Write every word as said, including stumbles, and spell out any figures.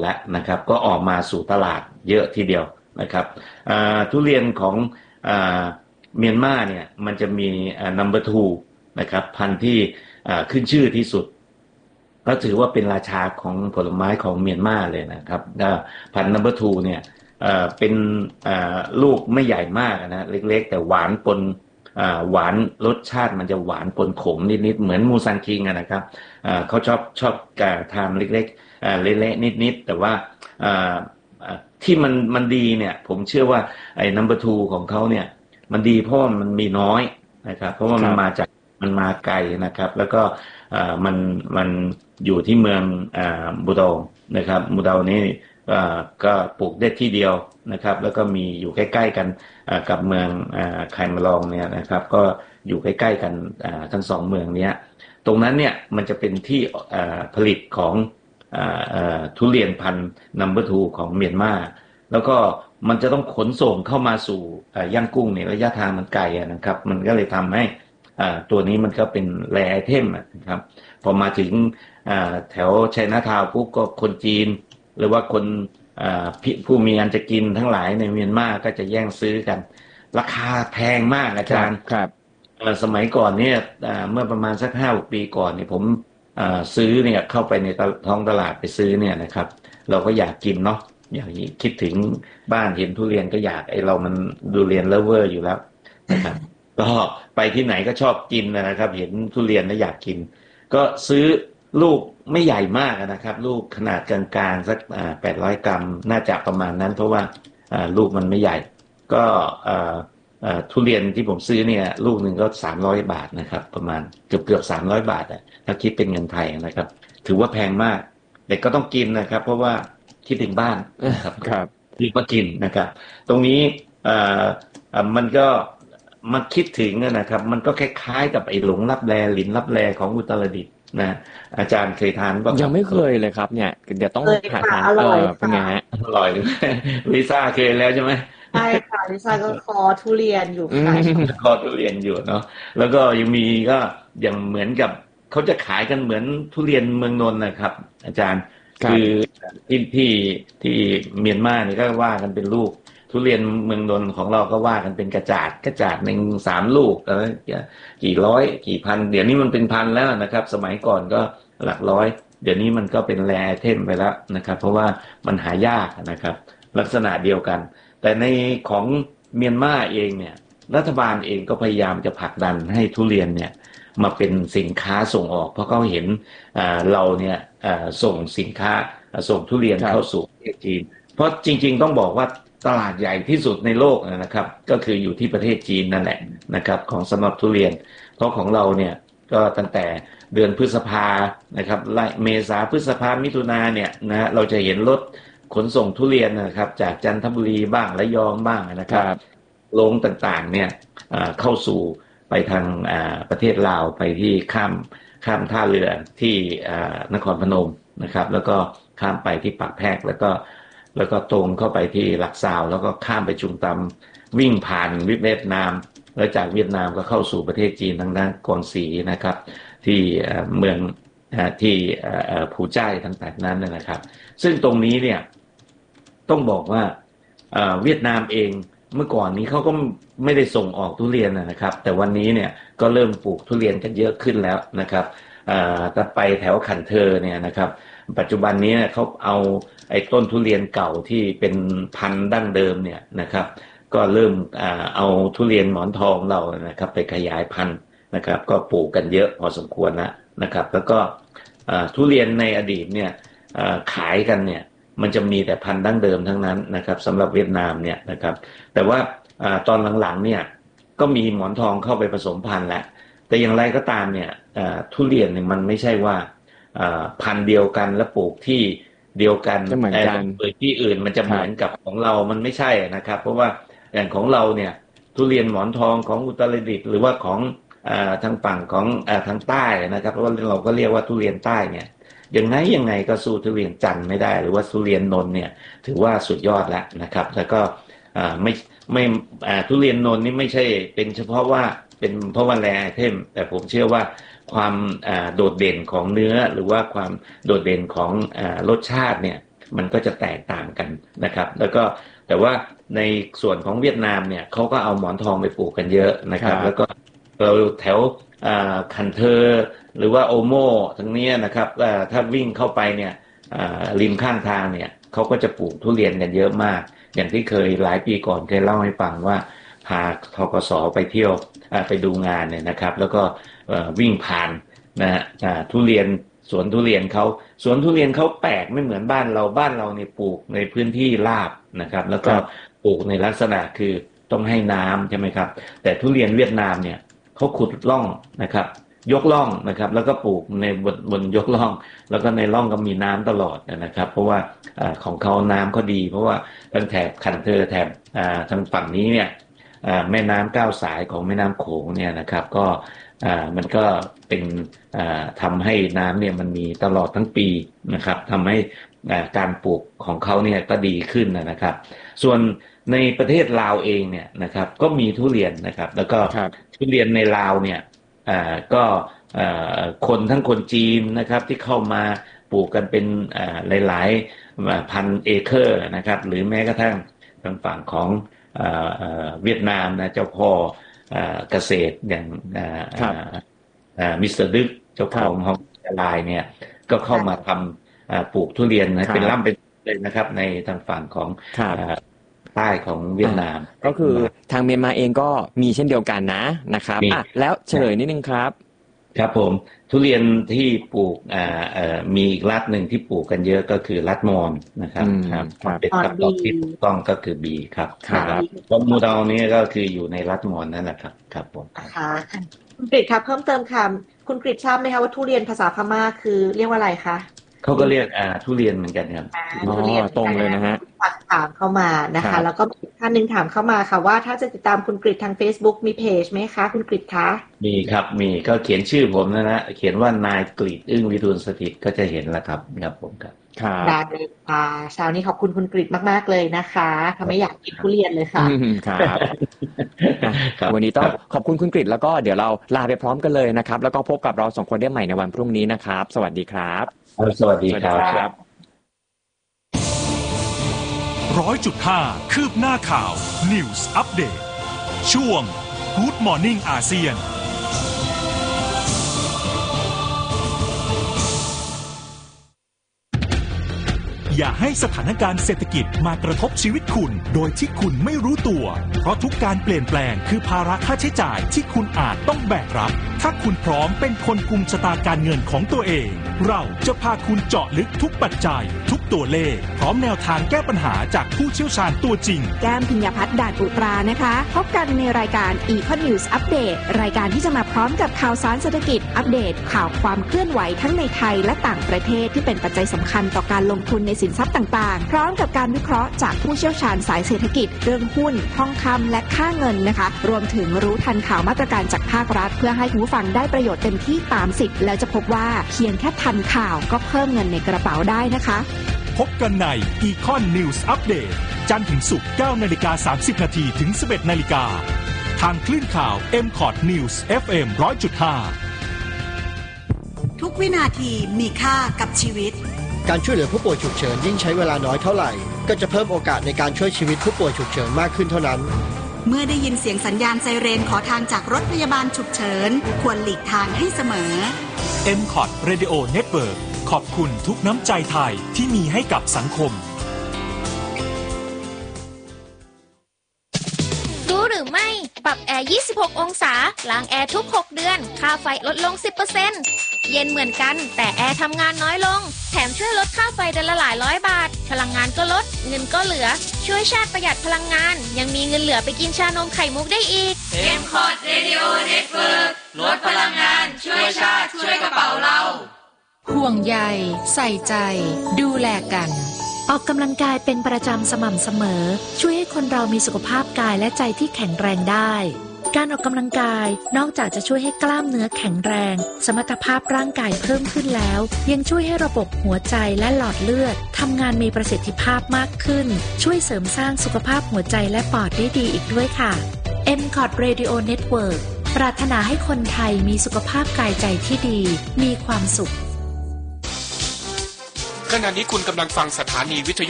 แล้วนะครับก็ออกมาสู่ตลาดเยอะทีเดียวนะครับทุเรียนของเมียนมาเนี่ยมันจะมี number two นะครับพันธุ์ที่ขึ้นชื่อที่สุดก็ถือว่าเป็นราชาของผลไม้ของเมียนมาเลยนะครับพันธุ์ number two เนี่ยเป็นลูกไม่ใหญ่มากนะเล็กๆแต่หวานปนหวานรสชาติมันจะหวานปนขมนิดๆเหมือนมูซันคิงนะครับเขาชอบชอบทานเล็กๆเละๆนิดๆแต่ว่าที่มันมันดีเนี่ยผมเชื่อว่าไอ้ number two ของเขาเนี่ยมันดีเพราะมันมีน้อยนะครับเพราะว่ามันมาจากมันมาไกลนะครับแล้วก็มันมันอยู่ที่เมืองบูโดนะครับบูโดนี้ก็ปลูกได้ที่เดียวนะครับแล้วก็มีอยู่ใกล้ๆกันกับเมืองไคมาลองเนี่ยนะครับก็อยู่ใกล้ๆกันทั้งสองเมืองนี้ตรงนั้นเนี่ยมันจะเป็นที่ผลิตของทุเรียนพันธุ์ number two ของเมียนมาแล้วก็มันจะต้องขนส่งเข้ามาสู่ย่างกุ้งเนี่ยระยะทางมันไกลนะครับมันก็เลยทำให้ตัวนี้มันก็เป็นแรร์ไอเทมนะครับพอมาถึงแถวไชน่าทาวน์ปุ๊บก็คนจีนหรือว่าคนผู้มีอันจะกินทั้งหลายในเมียนมาก็จะแย่งซื้อกันราคาแพงมากอาจารย์ครับสมัยก่อนเนี่ยเมื่อประมาณสักห้าหกปีก่อนเนี่ยผมซื้อเนี่ยเข้าไปในท้องตลาดไปซื้อเนี่ยนะครับเราก็อยากกินเนาะอย่างนี้คิดถึงบ้านเห็นทุเรียนก็อยากไอเรามันดูเรียนเลฟเวอร์อยู่แล้วนะครับก็ไปที่ไหนก็ชอบกินนะครับเห็นทุเรียนแล้วอยากกินก็ซื้อลูกไม่ใหญ่มากนะครับลูกขนาดกลางๆสักแปดร้อยกรัมน่าจะประมาณนั้นเพราะว่าลูกมันไม่ใหญ่ก็ทุเรียนที่ผมซื้อเนี่ยลูกหนึ่งก็สามร้อยบาทนะครับประมาณเกือบเกือบสามร้อยบาทถ้าคิดเป็นเงินไทยนะครับถือว่าแพงมากแต่ก็ต้องกินนะครับเพราะว่าคิดถึงบ้านนะครับครับรีบมากินนะครับตรงนี้มันก็มันคิดถึงนะครับมันก็คล้ายๆกับไอ้หลงลับแลหลินลับแลของอุตรดิตถ์นะอาจารย์เคยทานป่ะยังไม่เคยเลยครับเนี่ยเดี๋ยวต้องหาทานเออเป็นไงฮะอร่อยลิซ่าเคยแล้วใช่ไหมใช่ค่ะลิซ่าก็คอทุเรียนอยู่ค่ะคอทุเรียนอยู่เนาะแล้วก็ยังมีก็อย่างเหมือนกับเขาจะขายกันเหมือนทุเรียนเมืองนนท์นะครับอาจารย์คือที่ที่ที่เมียนมานี่ก็ว่ากันเป็นลูกทุเรียนเมืองนนท์ของเราก็ว่ากันเป็นกระจาดกระจาดหนึ่งสามลูกแล้วกี่ร้อยกี่พันเดี๋ยวนี้มันเป็นพันแล้วนะครับสมัยก่อนก็หลักร้อยเดี๋ยวนี้มันก็เป็นแรร์ไอเทมไปแล้วนะครับเพราะว่ามันหายากนะครับลักษณะเดียวกันแต่ในของเมียนมาเองเนี่ยรัฐบาลเองก็พยายามจะผลักดันให้ทุเรียนเนี่ยมาเป็นสินค้าส่งออกเพราะเขาเห็นเราเนี่ยส่งสินค้าส่งทุเรียนเข้าสู่ประเทศจีนเพราะจริงๆต้องบอกว่าตลาดใหญ่ที่สุดในโลกนะครับก็คืออยู่ที่ประเทศจีนนั่นแหละนะครับของสำหรับทุเรียนเพราะของเราเนี่ยก็ตั้งแต่เดือนพฤษภานะครับเมษาพฤษภามิถุนาเนี่ยนะเราจะเห็นรถขนส่งทุเรียนนะครับจากจันทบุรีบ้างระยองบ้างนะครับลงต่างๆเนี่ยเข้าสู่ไปทางประเทศลาวไปที่ข้ามข้ามท่าเรือที่นครพนมนะครับแล้วก็ข้ามไปที่ปากแพรกแล้วก็แล้วก็ตรงเข้าไปที่ลักซาวแล้วก็ข้ามไปจุงตำวิ่งผ่านเวียดนามแล้วจากเวียดนามก็เข้าสู่ประเทศจีนทางด้านกวางซีนะครับที่เมืองที่ผู่ใจายต่างๆนั้นนะครับซึ่งตรงนี้เนี่ยต้องบอกว่าเวียดนามเองเมื่อก่อนนี้เขาก็ไม่ได้ส่งออกทุเรียนนะครับแต่วันนี้เนี่ยก็เริ่มปลูกทุเรียนกันเยอะขึ้นแล้วนะครับแต่ไปแถวขันเทอเนี่ยนะครับปัจจุบันนี้เขาเอาไอ้ต้นทุเรียนเก่าที่เป็นพันธุ์ดั้งเดิมเนี่ยนะครับก็เริ่มเอาทุเรียนหมอนทองเรานะครับไปขยายพันธุ์นะครับก็ปลูกกันเยอะพอสมควรนะนะครับแล้วก็ทุเรียนในอดีตเนี่ยขายกันเนี่ยมันจะมีแต่พันธุ์ดั้งเดิมทั้งนั้นนะครับสำหรับเวียดนามเนี่ยนะครับแต่ว่าตอนหลังๆเนี่ยก็มีหมอนทองเข้าไปผสมพันธุ์แล้วแต่อย่างไรก็ตามเนี่ยทุเรียนเนี่ยมันไม่ใช่ว่าพันธุ์เดียวกันและปลูกที่เดียวกันแต่ที่อื่นมันจะเหมือนกับของเรามันไม่ใช่นะครับเพราะว่าอย่างของเราเนี่ยทุเรียนหมอนทองของอุตรดิตถ์หรือว่าของทางฝั่งของทางใต้นะครับเพราะว่าเราก็เรียกว่าทุเรียนใต้เนี่ยยังไงยังไงก็สู้ทุเรียนจันทร์ไม่ได้หรือว่าทุเรียนนนท์เนี่ยถือว่าสุดยอดแล้วนะครับแล้วก็ไม่ไม่ทุเรียนนนท์นี่ไม่ใช่เป็นเฉพาะว่าเป็นเพราะว่าแรร์ไอเทมแต่ผมเชื่อว่าความโดดเด่นของเนื้อหรือว่าความโดดเด่นของรสชาติเนี่ยมันก็จะแตกต่างกันนะครับแล้วก็แต่ว่าในส่วนของเวียดนามเนี่ยเขาก็เอาหมอนทองไปปลูกกันเยอะนะครับแล้วก็เราแถวคันเทอร์หรือว่าโอโมทั้งนี้นะครับถ้าวิ่งเข้าไปเนี่ยริมข้างทางเนี่ยเขาก็จะปลูกทุเรียนกันเยอะมากอย่างที่เคยหลายปีก่อนเคยเล่าให้ฟังว่าพาธกส.ไปเที่ยวไปดูงานเนี่ยนะครับแล้วก็วิ่งผ่านนะฮะทุเรียนสวนทุเรียนเขาสวนทุเรียนเขาแปลกไม่เหมือนบ้านเราบ้านเราเนี่ยปลูกในพื้นที่ราบนะครับแล้วก็ปลูกในลักษณะคือต้องให้น้ำใช่ไหมครับแต่ทุเรียนเวียดนามเนี่ยเขาขุดร่องนะครับยกร่องนะครับแล้วก็ปลูกในบนบนยกร่องแล้วก็ในร่องก็มีน้ำตลอดนะครับเพราะว่าของเขาน้ำเขาดีเพราะว่าทางแถบคันเทอร์แถบทางฝั่งนี้เนี่ยแม่น้ำเก้าสายของแม่น้ำโขงเนี่ยนะครับก็มันก็เป็นทำให้น้ำเนี่ยมันมีตลอดทั้งปีนะครับทำให้การปลูกของเขาเนี่ยก็ดีขึ้นนะครับส่วนในประเทศลาวเองเนี่ยนะครับก็มีทุเรียนนะครับแล้วก็ทุเรียนในลาวเนี่ยก็คนทั้งคนจีนนะครับที่เข้ามาปลูกกันเป็นหลายๆพันเอเคอร์นะครับหรือแม้กระทั่งทางฝั่งของเวียดนามนะเจ้าพ่อเกษตรอย่างมิสเตอร์ดึกเจ้าของของลายเนี่ยก็เข้ามาทำปลูกทุเรียนนะเป็นล่ำเป็นเลยนะครับในทางฝั่งของใต้ของเวียดนามก็คือทางเมียนมาเองก็มีเช่นเดียวกันนะนะครับอ่ะแล้วเฉลยนิดนึงครับครับผมทุเรียนที่ปลูกอ่าเอ่อมีอีกรัฐหนึ่งที่ปลูกกันเยอะก็คือรัฐมอญนะครับครับเป็นคำตอบที่ถูกต้องก็คือบีครับครับแล้วมูดาวนี้ก็คืออยู่ในรัฐมอญนั่นแหละครับครับผมค่ะคุณกฤษครับเพิ่มเติมคำคุณกฤษทราบไหมคะว่าทุเรียนภาษาพม่าคือเรียกว่าอะไรคะเขาก็เรียกอ่าทุเรียนเหมือนกันครับทุเรียนตรงเลยนะฮะถามเข้ามานะคะแล้วก็ท่านนึงถามเข้ามาค่ะว่าถ้าจะติดตามคุณกฤษทาง Facebook มีเพจไหมคะคุณกฤษคะมีครับมีก็เขียนชื่อผมนะนะเขียนว่านายกฤษอึ้งวิทูลสถิตก็จะเห็นแล้วครับครับผมครับได้เลยค่ะเช้านี้ขอบคุณคุณกฤษมากๆเลยนะคะทำให้อยากกินทุเรียนเลยค่ะครับวันนี้ต้องขอบคุณคุณกฤษแล้วก็เดี๋ยวเราลาไปพร้อมกันเลยนะครับแล้วก็พบกับเราสองคนได้ใหม่ในวันพรุ่งนี้นะครับสวัสดีครับสวัสดีครับร้อยจุดห้าคืบหน้าข่าว News Update ช่วง Good Morning อาเซียนอย่าให้สถานการณ์เศรษฐกิจมากระทบชีวิตคุณโดยที่คุณไม่รู้ตัวเพราะทุกการเปลี่ยนแปลงคือภาระค่าใช้จ่ายที่คุณอาจต้องแบกรับถ้าคุณพร้อมเป็นคนกุมชะตาการเงินของตัวเองเราจะพาคุณเจาะลึกทุกปัจจัยทุกตัวเลขพร้อมแนวทางแก้ปัญหาจากผู้เชี่ยวชาญตัวจริงแก้มพิญญาพัฒน์ด่านอุตรานะคะพบกันในรายการ Econ News Update รายการที่จะมาพร้อมกับข่าวสารเศรษฐกิจอัปเดตข่าวความเคลื่อนไหวทั้งในไทยและต่างประเทศที่เป็นปัจจัยสำคัญต่อการลงทุนในสินทรัพย์ต่างๆพร้อมกับการวิเคราะห์จากผู้เชี่ยวชาญสายเศรษฐกิจเรื่องหุ้นทองคำและค่าเงินนะคะรวมถึงรู้ทันข่าวมาตรการจากภาครัฐเพื่อให้ผู้ฟังได้ประโยชน์เต็มที่ตามสิทธิ์แล้วจะพบว่าเพียงแค่ทันข่าวก็เพิ่มเงินในกระเป๋าได้นะคะพบกันใน Econ News Update จันทร์ถึงศุกร์ เก้านาฬิกาสามสิบนาทีถึง สิบเอ็ดนาฬิกาทางคลื่นข่าว เอ็ม คอท News เอฟ เอ็ม หนึ่งร้อยจุดห้าทุกวินาทีมีค่ากับชีวิตการช่วยเหลือผู้ป่วยฉุกเฉินยิ่งใช้เวลาน้อยเท่าไหร่ก็จะเพิ่มโอกาสในการช่วยชีวิตผู้ป่วยฉุกเฉินมากขึ้นเท่านั้นเมื่อได้ยินเสียงสัญญาณไซเรนขอทางจากรถพยาบาลฉุกเฉินควรหลีกทางให้เสมอเอ็ม คอท Radio Network ขอบคุณทุกน้ำใจไทยที่มีให้กับสังคมรู้หรือไม่ปรับแอร์ยี่สิบหกองศาล้างแอร์ทุกหกเดือนค่าไฟลดลง สิบเปอร์เซ็นต์ เย็นเหมือนกันแต่แอร์ทำงานน้อยลงแถมช่วยลดค่าไฟเดือนละหลายร้อยบาทพลังงานก็ลดเงินก็เหลือช่วยชาติประหยัดพลังงานยังมีเงินเหลือไปกินชานมไข่มุกได้อีกเอ็ม คอท Radio Network ลดพลังงานช่วยชาติช่วยกระเป๋าเราห่วงใยใส่ใจดูแลกันออกกำลังกายเป็นประจำสม่ำเสมอช่วยให้คนเรามีสุขภาพกายและใจที่แข็งแรงได้การออกกำลังกายนอกจากจะช่วยให้กล้ามเนื้อแข็งแรงสมรรถภาพร่างกายเพิ่มขึ้นแล้วยังช่วยให้ระบบหัวใจและหลอดเลือดทำงานมีประสิทธิภาพมากขึ้นช่วยเสริมสร้างสุขภาพหัวใจและปอดได้ดีอีกด้วยค่ะ เอ็ม คอท Radio Network ปรารถนาให้คนไทยมีสุขภาพกายใจที่ดีมีความสุขขณะนี้คุณกำลังฟังสถานีวิทยุ